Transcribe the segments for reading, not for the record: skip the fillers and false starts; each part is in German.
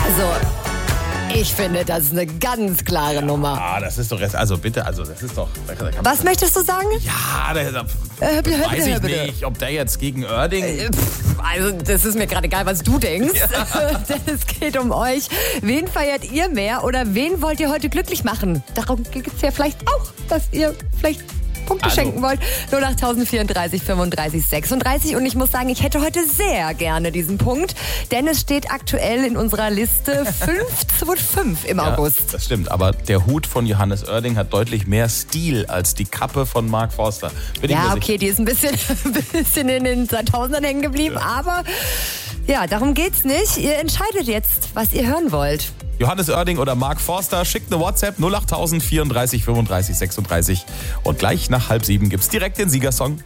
Also, ich finde, das ist eine ganz klare Nummer. Ah, das ist doch jetzt, also bitte, also das ist doch... Was möchtest du sagen? Ja, weiß ich nicht, ob der jetzt gegen Oerding... Also, das ist mir gerade egal, was du denkst. Ja. Denn es geht um euch. Wen feiert ihr mehr oder wen wollt ihr heute glücklich machen? Darum geht es ja vielleicht auch, dass ihr vielleicht Punkte schenken wollt. 08034 35 36. Und ich muss sagen, ich hätte heute sehr gerne diesen Punkt, denn es steht aktuell in unserer Liste 5-5 im August. Das stimmt, aber der Hut von Johannes Oerding hat deutlich mehr Stil als die Kappe von Mark Forster. Ja, okay, die ist ein bisschen in den 2000ern hängen geblieben, aber ja, darum geht's nicht. Ihr entscheidet jetzt, was ihr hören wollt. Johannes Oerding oder Mark Forster, schickt eine WhatsApp 08034 35 36 und gleich nach 6:30 gibt's direkt den Siegersong.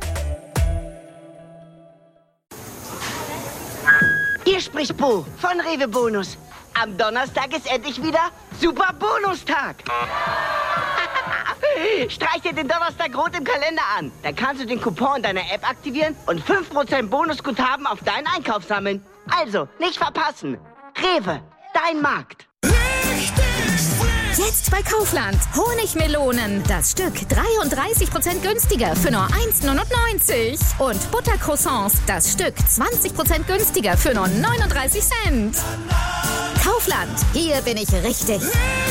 Hier spricht Bo von Rewe Bonus. Am Donnerstag ist endlich wieder Super Bonustag. Streich dir den Donnerstag rot im Kalender an. Dann kannst du den Coupon in deiner App aktivieren und 5% Bonusguthaben auf deinen Einkauf sammeln. Also, nicht verpassen. Rewe, dein Markt. Jetzt bei Kaufland. Honigmelonen. Das Stück 33% günstiger für nur 1,99 €. Und Buttercroissants. Das Stück 20% günstiger für nur 39 Cent. Kaufland. Hier bin ich richtig.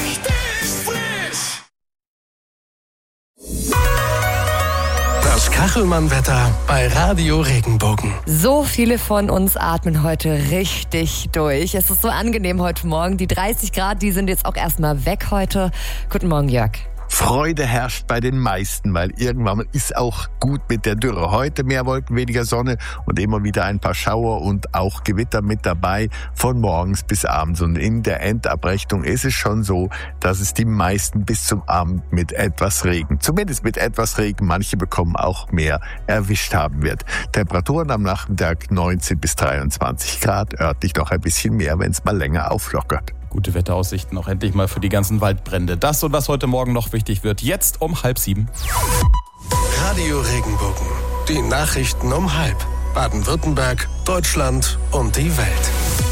Das Kachelmann-Wetter bei Radio Regenbogen. So viele von uns atmen heute richtig durch. Es ist so angenehm heute Morgen. Die 30 Grad, die sind jetzt auch erstmal weg heute. Guten Morgen, Jörg. Freude herrscht bei den meisten, weil irgendwann ist auch gut mit der Dürre. Heute mehr Wolken, weniger Sonne und immer wieder ein paar Schauer und auch Gewitter mit dabei von morgens bis abends. Und in der Endabrechnung ist es schon so, dass es die meisten bis zum Abend mit etwas Regen, zumindest mit etwas Regen, manche bekommen auch mehr, erwischt haben wird. Temperaturen am Nachmittag 19 bis 23 Grad, örtlich noch ein bisschen mehr, wenn es mal länger auflockert. Gute Wetteraussichten auch endlich mal für die ganzen Waldbrände. Das und was heute Morgen noch wichtig wird, jetzt um 6:30. Radio Regenbogen. Die Nachrichten um 6:30. Baden-Württemberg, Deutschland und die Welt.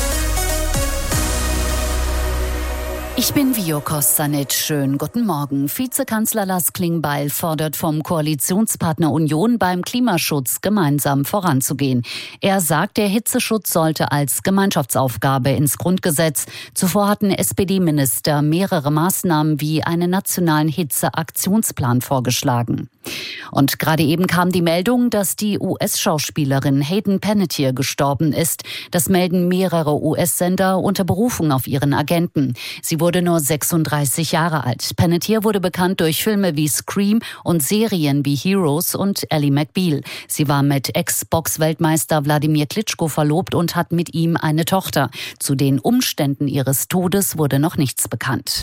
Ich bin Vio Kostanic. Schönen guten Morgen. Vizekanzler Lars Klingbeil fordert vom Koalitionspartner Union beim Klimaschutz gemeinsam voranzugehen. Er sagt, der Hitzeschutz sollte als Gemeinschaftsaufgabe ins Grundgesetz. Zuvor hatten SPD-Minister mehrere Maßnahmen wie einen nationalen Hitzeaktionsplan vorgeschlagen. Und gerade eben kam die Meldung, dass die US-Schauspielerin Hayden Panettiere gestorben ist. Das melden mehrere US-Sender unter Berufung auf ihren Agenten. Sie wurde nur 36 Jahre alt. Panettiere wurde bekannt durch Filme wie Scream und Serien wie Heroes und Ally McBeal. Sie war mit Ex-Box-Weltmeister Wladimir Klitschko verlobt und hat mit ihm eine Tochter. Zu den Umständen ihres Todes wurde noch nichts bekannt.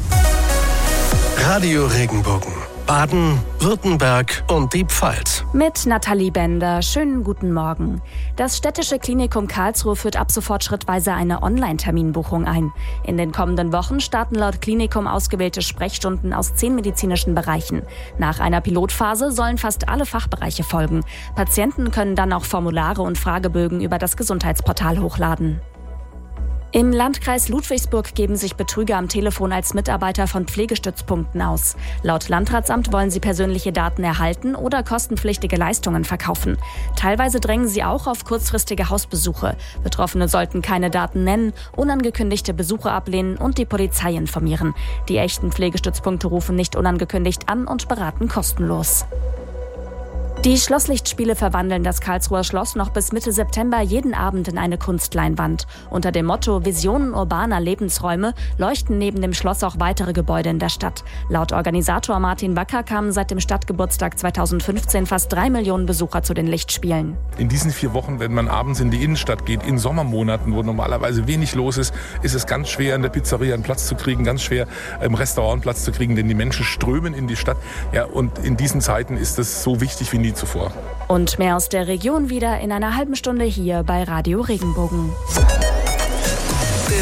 Radio Regenbogen. Baden, Württemberg und die Pfalz. Mit Nathalie Bender. Schönen guten Morgen. Das Städtische Klinikum Karlsruhe führt ab sofort schrittweise eine Online-Terminbuchung ein. In den kommenden Wochen starten laut Klinikum ausgewählte Sprechstunden aus 10 medizinischen Bereichen. Nach einer Pilotphase sollen fast alle Fachbereiche folgen. Patienten können dann auch Formulare und Fragebögen über das Gesundheitsportal hochladen. Im Landkreis Ludwigsburg geben sich Betrüger am Telefon als Mitarbeiter von Pflegestützpunkten aus. Laut Landratsamt wollen sie persönliche Daten erhalten oder kostenpflichtige Leistungen verkaufen. Teilweise drängen sie auch auf kurzfristige Hausbesuche. Betroffene sollten keine Daten nennen, unangekündigte Besuche ablehnen und die Polizei informieren. Die echten Pflegestützpunkte rufen nicht unangekündigt an und beraten kostenlos. Die Schlosslichtspiele verwandeln das Karlsruher Schloss noch bis Mitte September jeden Abend in eine Kunstleinwand. Unter dem Motto Visionen urbaner Lebensräume leuchten neben dem Schloss auch weitere Gebäude in der Stadt. Laut Organisator Martin Wacker kamen seit dem Stadtgeburtstag 2015 fast 3 Millionen Besucher zu den Lichtspielen. In diesen 4 Wochen, wenn man abends in die Innenstadt geht, in Sommermonaten, wo normalerweise wenig los ist, ist es ganz schwer, in der Pizzeria einen Platz zu kriegen, ganz schwer, im Restaurant einen Platz zu kriegen, denn die Menschen strömen in die Stadt. Ja, und in diesen Zeiten ist es so wichtig wie nie zuvor. Und mehr aus der Region wieder in einer halben Stunde hier bei Radio Regenbogen.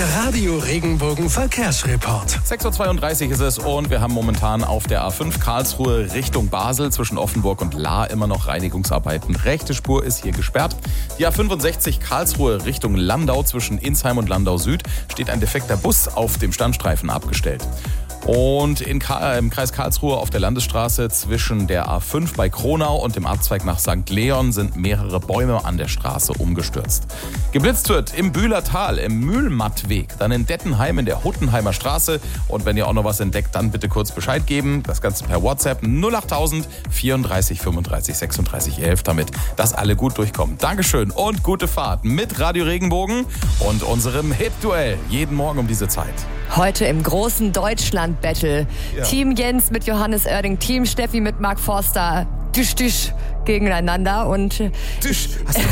Der Radio Regenbogen Verkehrsreport. 6.32 Uhr ist es und wir haben momentan auf der A5 Karlsruhe Richtung Basel zwischen Offenburg und Lahr immer noch Reinigungsarbeiten. Rechte Spur ist hier gesperrt. Die A65 Karlsruhe Richtung Landau zwischen Insheim und Landau Süd steht ein defekter Bus auf dem Standstreifen abgestellt. Und im Kreis Karlsruhe auf der Landesstraße zwischen der A5 bei Kronau und dem Abzweig nach St. Leon sind mehrere Bäume an der Straße umgestürzt. Geblitzt wird im Bühler Tal, im Mühlmattweg, dann in Dettenheim in der Huttenheimer Straße. Und wenn ihr auch noch was entdeckt, dann bitte kurz Bescheid geben. Das Ganze per WhatsApp 08000 34 35 36 11, damit das alle gut durchkommen. Dankeschön und gute Fahrt mit Radio Regenbogen und unserem Hit-Duell jeden Morgen um diese Zeit. Heute im großen Deutschland-Battle. Ja. Team Jens mit Johannes Oerding, Team Steffi mit Mark Forster. Tisch, Tisch gegeneinander und Tisch.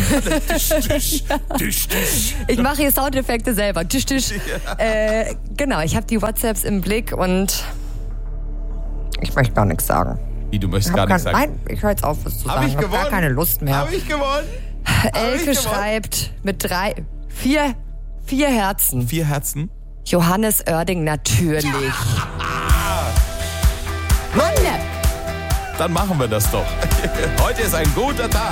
Tisch. Ich mache hier Soundeffekte selber. Tisch. Ja. Genau, ich habe die WhatsApps im Blick und ich möchte gar nichts sagen. Wie, du möchtest gar nichts sagen? Nein, ich höre jetzt auf, was zu sagen. Ich habe gar keine Lust mehr. Habe ich gewonnen? Elke schreibt mit 4 Herzen. 4 Herzen? Johannes Oerding natürlich. Mann! Dann machen wir das doch. Heute ist ein guter Tag.